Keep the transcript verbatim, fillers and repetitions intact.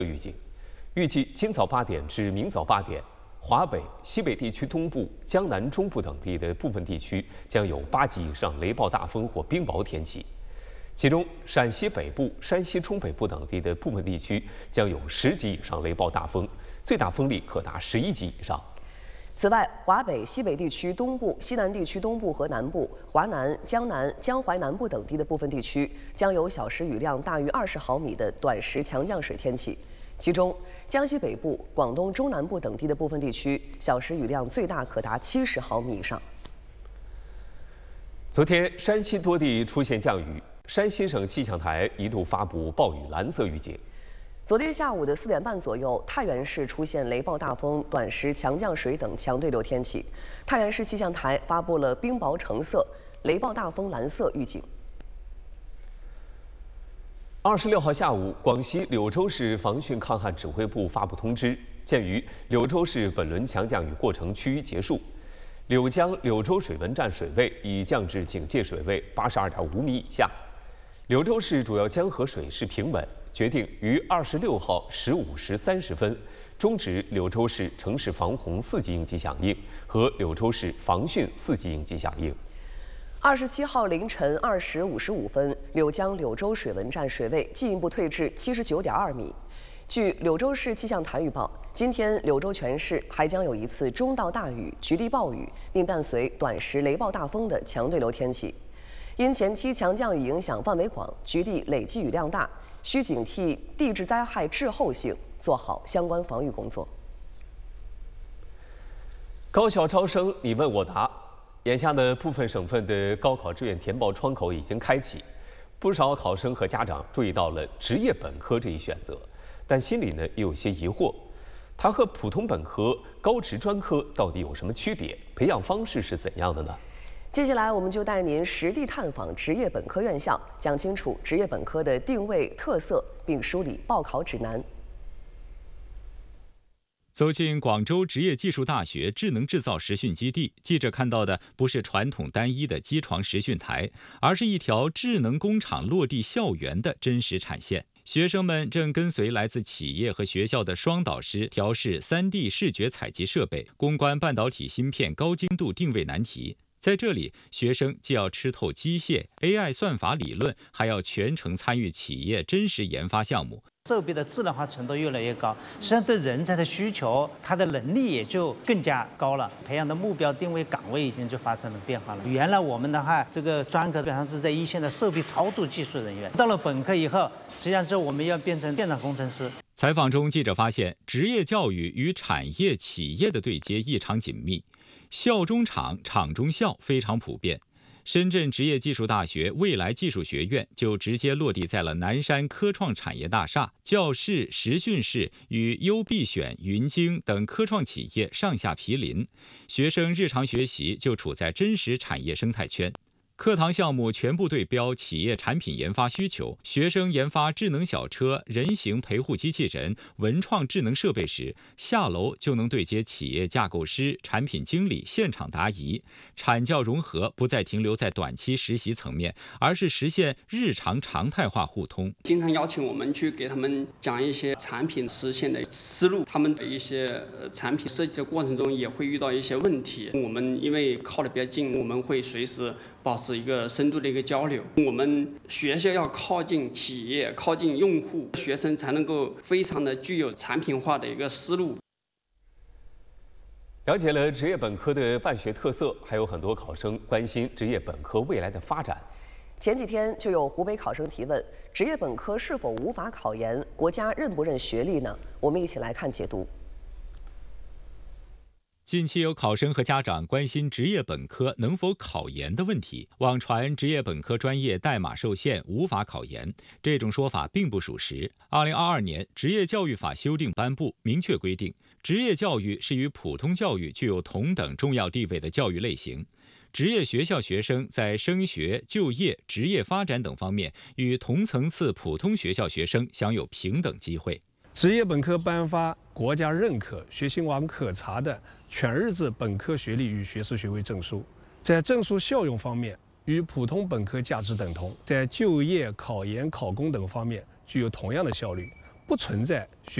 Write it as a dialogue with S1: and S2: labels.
S1: 预警，预计今早八点至明早八点，华北、西北地区东部、江南中部等地的部分地区将有八级以上雷暴大风或冰雹天气，其中陕西北部、山西中北部等地的部分地区将有十级以上雷暴大风，最大风力可达十一级以上。
S2: 此外，华北、西北地区东部、西南地区东部和南部、华南、江南、江淮南部等地的部分地区将有小时雨量大于二十毫米的短时强降水天气。其中，江西北部、广东中南部等地的部分地区小时雨量最大可达七十毫米以上。
S1: 昨天，山西多地出现降雨，山西省气象台一度发布暴雨蓝色预警。
S2: 昨天下午的四点半左右，太原市出现雷暴大风、短时强降水等强对流天气，太原市气象台发布了冰雹橙色、雷暴大风蓝色预警。
S1: 二十六号下午，广西柳州市防汛抗旱指挥部发布通知，鉴于柳州市本轮强降雨过程趋于结束，柳江柳州水文站水位已降至警戒水位八十二点五米以下，柳州市主要江河水势平稳。决定于二十六号十五时三十分终止柳州市城市防洪四级应急响应和柳州市防汛四级应急响应。
S2: 二十七号凌晨二时五十五分，柳江柳州水文站水位进一步退至七十九点二米。据柳州市气象台预报，今天柳州全市还将有一次中到大雨、局地暴雨，并伴随短时雷暴大风的强对流天气。因前期强降雨影响范围广，局地累计雨量大，需警惕地质灾害滞后性，做好相关防御工作。
S1: 高校招生你问我答，眼下的部分省份的高考志愿填报窗口已经开启，不少考生和家长注意到了职业本科这一选择，但心里呢也有些疑惑，它和普通本科、高职专科到底有什么区别？培养方式是怎样的呢？
S2: 接下来，我们就带您实地探访职业本科院校，讲清楚职业本科的定位特色，并梳理报考指南。
S3: 走进广州职业技术大学智能制造实训基地，记者看到的不是传统单一的机床实训台，而是一条智能工厂落地校园的真实产线。学生们正跟随来自企业和学校的双导师调试 三 D 视觉采集设备，攻关半导体芯片高精度定位难题。在这里，学生既要吃透机械、A I 算法理论，还要全程参与企业真实研发项目。
S4: 设备的智能化程度越来越高，实际上对人才的需求，他的能力也就更加高了。培养的目标定位岗位已经就发生了变化了。原来我们的话，这个专科基本上是在一线的设备操作技术人员，到了本科以后，实际上是我们要变成电脑工程师。
S3: 采访中，记者发现，职业教育与产业、企业的对接异常紧密。校中厂、厂中校非常普遍。深圳职业技术大学未来技术学院就直接落地在了南山科创产业大厦，教室、实训室与优必选、云鲸等科创企业上下毗邻，学生日常学习就处在真实产业生态圈。课堂项目全部对标企业产品研发需求，学生研发智能小车、人形陪护机器人、文创智能设备时，下楼就能对接企业架构师、产品经理现场答疑。产教融合不再停留在短期实习层面，而是实现日常常态化互通。
S5: 经常邀请我们去给他们讲一些产品实现的思路，他们的一些产品设计的过程中也会遇到一些问题。我们因为靠得比较近，我们会随时保持一个深度的一个交流。我们学校要靠近企业，靠近用户，学生才能够非常的具有产品化的一个思路。
S1: 了解了职业本科的办学特色，还有很多考生关心职业本科未来的发展。
S2: 前几天就有湖北考生提问：职业本科是否无法考研？国家认不认学历呢？我们一起来看解读。
S3: 近期有考生和家长关心职业本科能否考研的问题，网传职业本科专业代码受限，无法考研。这种说法并不属实。二零二二年职业教育法修订颁布，明确规定，职业教育是与普通教育具有同等重要地位的教育类型。职业学校学生在升学、就业、职业发展等方面，与同层次普通学校学生享有平等机会。
S6: 职业本科颁发国家认可、学信网可查的全日制本科学历与学士学位证书，在证书效用方面与普通本科价值等同，在就业、考研、考公等方面具有同样的效率， 不存在学